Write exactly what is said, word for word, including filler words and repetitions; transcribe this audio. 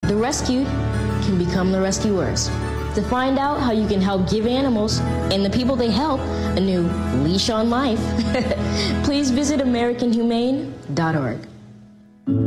the rescued can become the rescuers. To find out how you can help give animals and the people they help a new leash on life, please visit American Humane dot org.